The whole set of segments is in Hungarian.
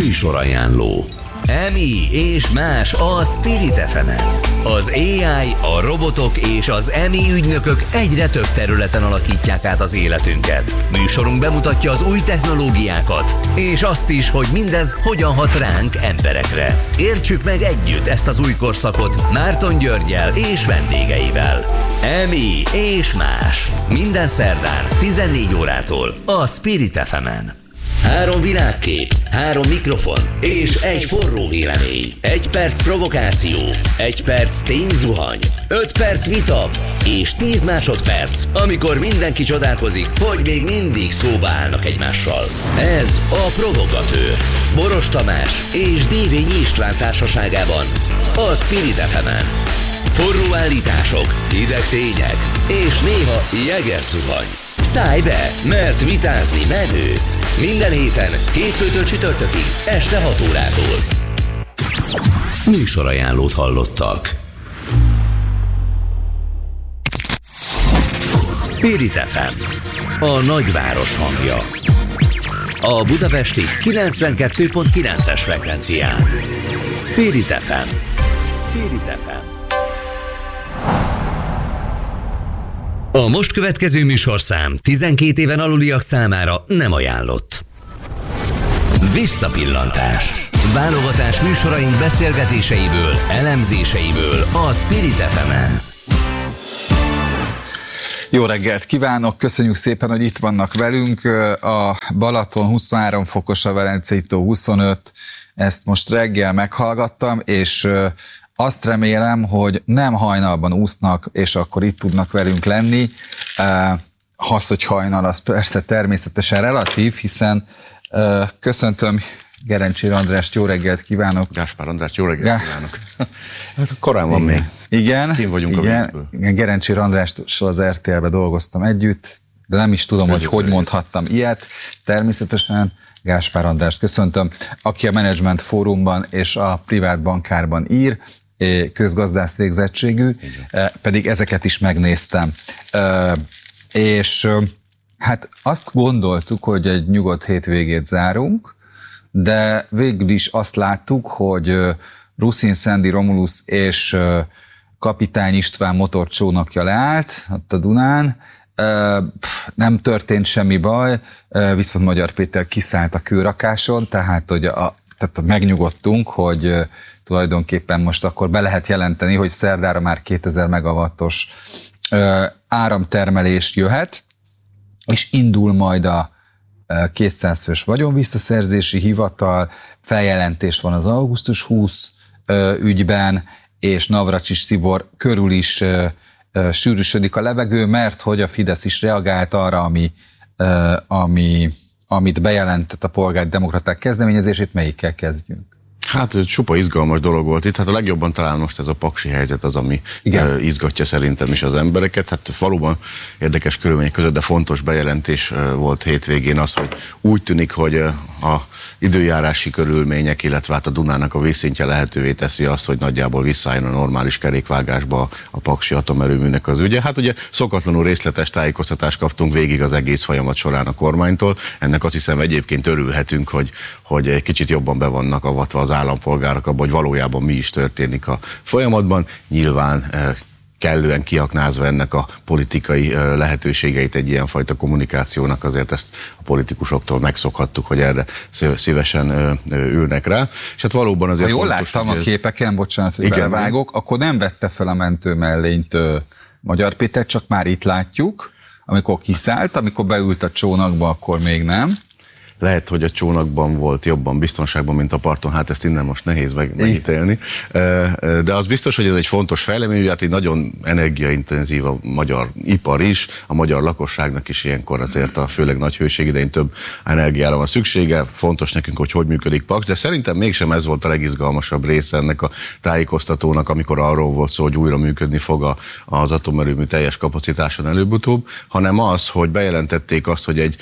Műsorajánló. EMI és más a Spirit FM-en. Az AI, a robotok és az EMI ügynökök egyre több területen alakítják át az életünket. Műsorunk bemutatja az új technológiákat, és azt is, hogy mindez hogyan hat ránk emberekre. Értsük meg együtt ezt az új korszakot Márton Györggyel és vendégeivel. EMI és más. Minden szerdán 14 órától a Spirit FM-en. 3 világkép, 3 mikrofon és egy forró vélemény. 1 perc provokáció, 1 perc tényzuhany, 5 perc vita és 10 másodperc, amikor mindenki csodálkozik, hogy még mindig szóba állnak egymással. Ez a Provogatőr. Boros Tamás és Dévényi István társaságában a Spirit FM-en. Forró állítások, hideg tények és néha jegerzuhany. Szállj be, mert vitázni menő. Minden héten, hétfőtől csütörtökig, este 6 órától. Műsorajánlót hallottak. Spirit FM, a nagyváros hangja. A budapesti 92.9-es frekvencián. Spirit FM. Spirit FM. A most következő műsorszám 12 éven aluliak számára nem ajánlott. Visszapillantás. Válogatás műsoraink beszélgetéseiből, elemzéseiből a Spirit FM-en. Jó reggelt kívánok, köszönjük szépen, hogy itt vannak velünk. A Balaton 23 fokos, a Velencei tó 25, ezt most reggel meghallgattam, és azt remélem, hogy nem hajnalban úsznak, és akkor itt tudnak velünk lenni. Az, hogy hajnal, az persze természetesen relatív, hiszen köszöntöm Gerencsir Andrást, jó reggelt kívánok. Gáspár András, jó reggelt kívánok. Hát korán van még. Igen, Kim vagyunk a vízből. Gerencsir Andrással az RTL-be dolgoztam együtt, de nem is tudom, hogy mondhattam ilyet. Természetesen Gáspár Andrást köszöntöm, aki a Management Fórumban és a Privát Bankárban ír, közgazdász végzettségű, pedig ezeket is megnéztem. És hát azt gondoltuk, hogy egy nyugodt hétvégét zárunk, de végül is azt láttuk, hogy Ruszin Szendi Romulus és Kapitány István motorcsónakja leállt ott a Dunán. Nem történt semmi baj, viszont Magyar Péter kiszállt a kőrakáson, tehát megnyugodtunk, hogy tulajdonképpen most akkor be lehet jelenteni, hogy szerdára már 2000 megawattos áramtermelés jöhet, és indul majd a 200 fős vagyonvisszaszerzési hivatal, feljelentés van az augusztus 20 ügyben, és Navracsics Tibor körül is sűrűsödik a levegő, mert hogy a Fidesz is reagált arra, amit bejelentett a polgárdemokraták kezdeményezését. Melyikkel kezdjünk? Hát ez csupa izgalmas dolog volt itt, hát a legjobban talán most ez a paksi helyzet az, ami izgatja szerintem is az embereket. Hát valóban érdekes körülmények között, de fontos bejelentés volt hétvégén az, hogy úgy tűnik, hogy a időjárási körülmények, illetve hát a Dunának a vízszintje lehetővé teszi azt, hogy nagyjából visszaálljon a normális kerékvágásba a paksi atomerőműnek az ügye. Hát ugye szokatlanul részletes tájékoztatást kaptunk végig az egész folyamat során a kormánytól. Ennek azt hiszem egyébként örülhetünk, hogy egy kicsit jobban be vannak avatva az állampolgárok abban, hogy valójában mi is történik a folyamatban. Nyilván kellően kiaknázva ennek a politikai lehetőségeit egy ilyenfajta kommunikációnak, azért ezt a politikusoktól megszokhattuk, hogy erre szívesen ülnek rá. És hát valóban azért ha jól láttam a képeken, bocsánat, hogy belevágok, akkor nem vette fel a mentőmellényt Magyar Péter, csak már itt látjuk, amikor kiszállt, amikor beült a csónakba, akkor még nem. Lehet, hogy a csónakban volt jobban biztonságban, mint a parton, hát ezt innen most nehéz megítélni. De az biztos, hogy ez egy fontos fejlemény, hát egy nagyon energiaintenzív a magyar ipar is, a magyar lakosságnak is ilyenkor azért főleg nagy hőség idején több energiára van szüksége. Fontos nekünk, hogy működik Paks, de szerintem mégsem ez volt a legizgalmasabb része ennek a tájékoztatónak, amikor arról volt szó, hogy újra működni fog az atomerőmű teljes kapacitáson előbb-utóbb, hanem az, hogy bejelentették azt, hogy egy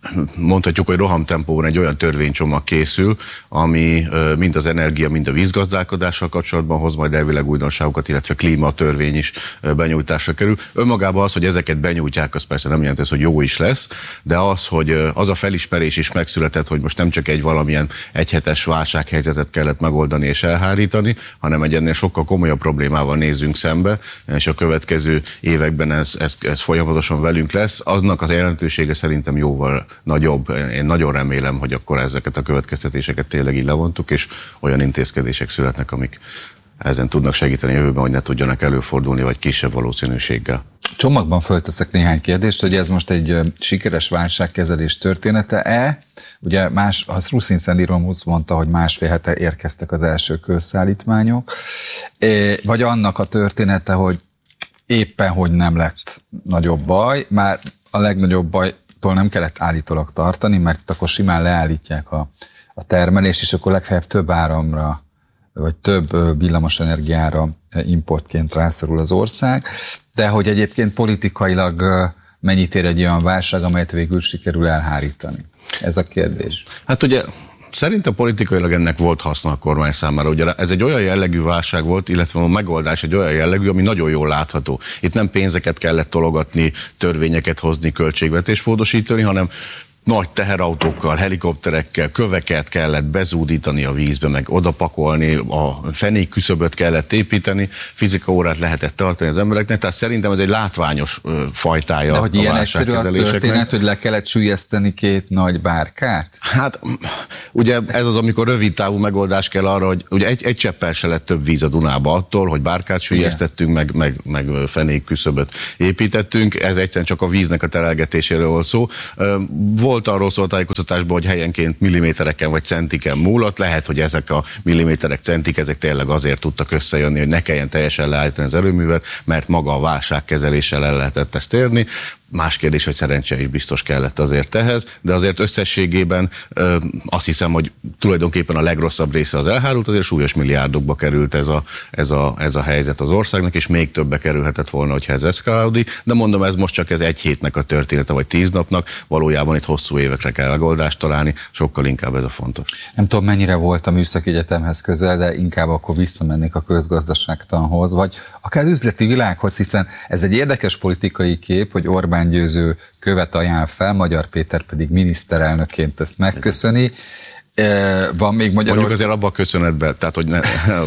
mondhatjuk, hogy rohamtempóban egy olyan törvénycsomag készül, ami mind az energia, mind a vízgazdálkodással kapcsolatban hoz majd elvileg újdonságokat, illetve klímatörvény is benyújtásra kerül. Önmagában az, hogy ezeket benyújtják, az persze nem jelenti, hogy jó is lesz, de az, hogy az a felismerés is megszületett, hogy most nem csak egy valamilyen egyhetes válsághelyzetet kellett megoldani és elhárítani, hanem egy ennél sokkal komolyabb problémával nézzünk szembe, és a következő években ez folyamatosan velünk lesz. Annak az jelentősége szerintem jóval nagyobb. Én nagyon remélem, hogy akkor ezeket a következtetéseket tényleg így levontuk, és olyan intézkedések születnek, amik ezen tudnak segíteni a jövőben, hogy ne tudjanak előfordulni, vagy kisebb valószínűséggel. Csomagban fölteszek néhány kérdést, hogy ez most egy sikeres válságkezelés története-e? Ugye az Ruszin Szendiromusz mondta, hogy 1,5 hete érkeztek az első közszállítmányok, vagy annak a története, hogy éppen hogy nem lett nagyobb baj, már a legnagyobb bajtól nem kellett állítólag tartani, mert akkor simán leállítják a termelést, és akkor legfeljebb több áramra, vagy több villamosenergiára importként rászorul az ország, de hogy egyébként politikailag mennyit ér egy olyan válság, amelyet végül sikerül elhárítani? Ez a kérdés. Hát ugye szerintem politikailag ennek volt haszna a kormány számára. Ugye ez egy olyan jellegű válság volt, illetve a megoldás egy olyan jellegű, ami nagyon jól látható. Itt nem pénzeket kellett tologatni, törvényeket hozni, költségvetést módosítani, hanem nagy teherautókkal, helikopterekkel, köveket kellett bezúdítani a vízbe, meg odapakolni, a fenék küszöböt kellett építeni, fizikaórát lehetett tartani az embereknek, tehát szerintem ez egy látványos fajtája a válságkezelésnek. De hogy ilyen egyszerű a történet, hogy le kellett süllyeszteni 2 nagy bárkát? Hát ugye ez az, amikor rövid távú megoldás kell arra, hogy ugye egy cseppel se lett több víz a Dunába attól, hogy bárkát süllyesztettünk, meg fenék küszöböt építettünk, ez egyszerűen csak a víznek a terelgetéséről volt szó. Volt arról szó a tájékoztatásban, hogy helyenként millimétereken vagy centiken múlott. Lehet, hogy ezek a milliméterek, centik, ezek tényleg azért tudtak összejönni, hogy ne kelljen teljesen leállítani az erőművet, mert maga a válságkezeléssel el lehetett ezt érni. Más kérdés, hogy szerencse is biztos kellett azért ehhez, de azért összességében azt hiszem, hogy tulajdonképpen a legrosszabb része az elhárult, azért súlyos milliárdokba került ez a helyzet az országnak, és még többbe kerülhetett volna, hogyha ez eszkalálódik. De mondom, ez most csak ez egy hétnek a története, vagy 10 napnak, valójában itt hosszú évekre kell megoldást találni, sokkal inkább ez a fontos. Nem tudom, mennyire volt a Műszaki Egyetemhez közel, de inkább akkor visszamennék a közgazdaságtanhoz, vagy akár az üzleti világhoz, hiszen ez egy érdekes politikai kép, hogy Orbán Győző követ ajánl fel, Magyar Péter pedig miniszterelnökként ezt megköszöni. Van még Magyarország... Mondjuk azért abban a köszönetben, tehát hogy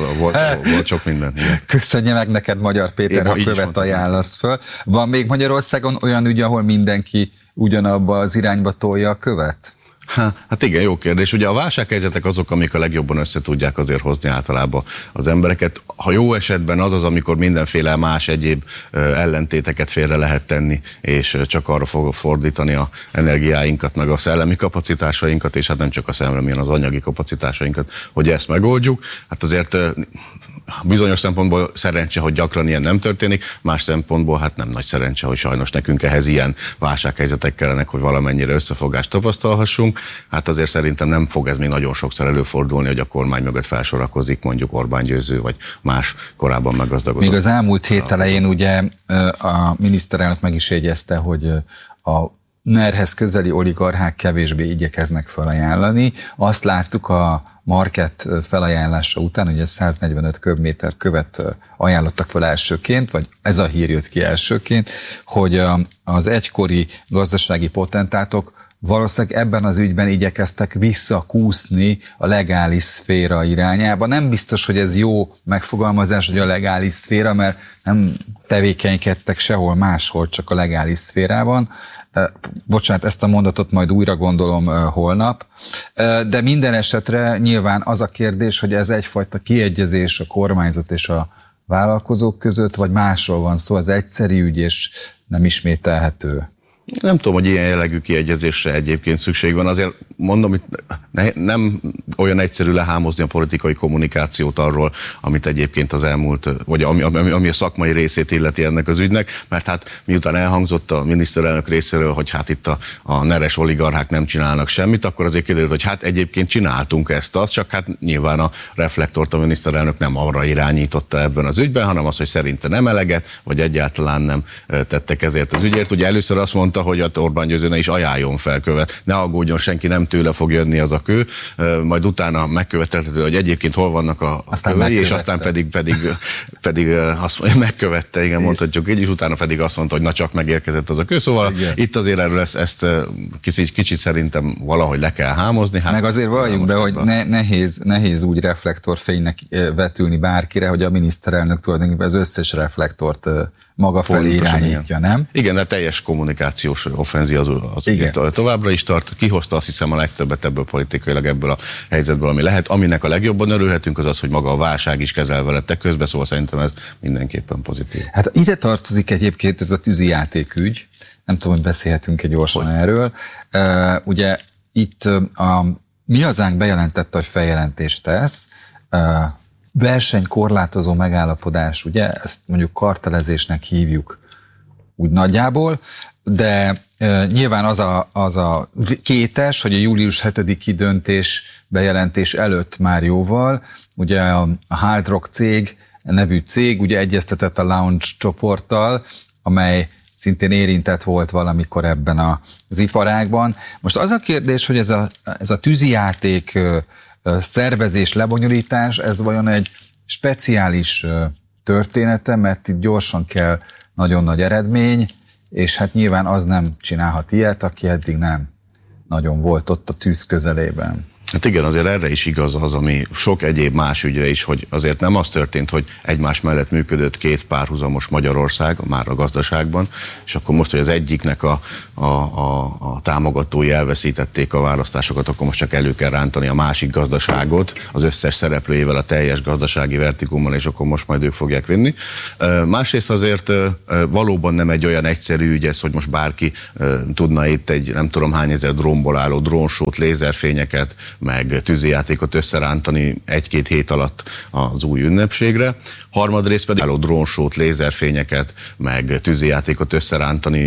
volt sok minden. Igen. Köszönje meg neked, Magyar Péter, ha követ ajánlasz föl. Van még Magyarországon olyan ügy, ahol mindenki ugyanabba az irányba tolja a követ? Hát igen, jó kérdés. Ugye a válsághelyzetek azok, amik a legjobban össze tudják azért hozni általában az embereket. Ha jó esetben az, amikor mindenféle más egyéb ellentéteket félre lehet tenni, és csak arra fog fordítani a energiáinkat, meg a szellemi kapacitásainkat, és hát nem csak a szellemi, hanem az anyagi kapacitásainkat, hogy ezt megoldjuk. Hát azért bizonyos szempontból szerencse, hogy gyakran ilyen nem történik, más szempontból hát nem nagy szerencse, hogy sajnos nekünk ehhez ilyen válsághelyzetek kellenek, hogy valamennyire összefogást tapasztalhassunk. Hát azért szerintem nem fog ez még nagyon sokszor előfordulni, hogy a kormány mögött felsorakozik mondjuk Orbán Győző, vagy más korábban meggazdagodott. Még az elmúlt hét elején ugye a miniszterelnök meg is jegyezte, hogy a NER-hez közeli oligarchák kevésbé igyekeznek felajánlani. Azt láttuk a Market felajánlása után, hogy 145 köbméter követ ajánlottak fel elsőként, vagy ez a hír jött ki elsőként, hogy az egykori gazdasági potentátok valószínűleg ebben az ügyben igyekeztek visszakúszni a legális szféra irányába. Nem biztos, hogy ez jó megfogalmazás, hogy a legális szféra, mert nem tevékenykedtek sehol máshol, csak a legális szférában. Bocsánat, ezt a mondatot majd újra gondolom holnap, de minden esetre nyilván az a kérdés, hogy ez egyfajta kiegyezés a kormányzat és a vállalkozók között, vagy másról van szó, az egyszerű ügy és nem ismételhető. Nem tudom, hogy ilyen jellegű kiegyezésre egyébként szükség van. Azért mondom, hogy nem olyan egyszerű lehámozni a politikai kommunikációt arról, amit egyébként az elmúlt, vagy ami a szakmai részét illeti ennek az ügynek, mert hát miután elhangzott a miniszterelnök részéről, hogy hát itt a neres oligarchák nem csinálnak semmit, akkor azért kiderült, hogy hát egyébként csináltunk ezt-azt, csak hát nyilván a reflektort a miniszterelnök nem arra irányította ebben az ügyben, hanem az, hogy szerinte nem eleget, vagy egyáltalán nem tettek ezért az ügyért. Ugye először azt mondta, mondta, hogy a Orbán Győző ne is ajánljon fel követ. Ne aggódjon senki, nem tőle fog jönni az a kő, majd utána megkövetelhető, hogy egyébként hol vannak a kövei, és aztán pedig azt mondja, megkövette, igen, mondhatjuk így, és utána pedig azt mondta, hogy na csak megérkezett az a kő. Szóval igen. Itt azért erről ezt kicsit szerintem valahogy le kell hámozni. Meg azért valljunk be, hogy nehéz úgy reflektorfénynek vetülni bárkire, hogy a miniszterelnök tulajdonképpen az összes reflektort maga felé irányítja, nem? Igen, de teljes kommunikációs offenzív az továbbra is tart. Kihozta azt hiszem a legtöbbet ebből politikailag, ebből a helyzetből, ami lehet. Aminek a legjobban örülhetünk, az az, hogy maga a válság is kezelve lett közben, szóval szerintem ez mindenképpen pozitív. Hát ide tartozik egyébként ez a tűzijátékügy. Nem tudom, hogy beszélhetünk gyorsan erről. Ugye itt a Mi Hazánk bejelentette, hogy feljelentést tesz, versenykorlátozó megállapodás, ugye, ezt mondjuk kartelezésnek hívjuk úgy nagyjából, de nyilván az a kétes, hogy a július 7-i döntés bejelentés előtt már jóval, ugye a Hard Rock cég, nevű cég, ugye egyeztetett a Lounge csoporttal, amely szintén érintett volt valamikor ebben az iparágban. Most az a kérdés, hogy ez a tűzijáték szervezés, lebonyolítás, ez vajon egy speciális története, mert itt gyorsan kell nagyon nagy eredmény, és hát nyilván az nem csinálhat ilyet, aki eddig nem nagyon volt ott a tűz közelében. Hát igen, azért erre is igaz az, ami sok egyéb más ügyre is, hogy azért nem az történt, hogy egymás mellett működött két párhuzamos Magyarország, már a gazdaságban, és akkor most, hogy az egyiknek a támogatói elveszítették a választásokat, akkor most csak elő kell rántani a másik gazdaságot, az összes szereplőjével, a teljes gazdasági vertikummal, és akkor most majd ők fogják vinni. Másrészt azért valóban nem egy olyan egyszerű ügy ez, hogy most bárki tudna itt egy nem tudom hány ezer drónból álló drónsót, lézerfényeket, meg tűzijátékot összerántani 1-2 hét alatt az új ünnepségre. Harmadrészt pedig álló drónsót, lézerfényeket, meg tűzijátékot összerántani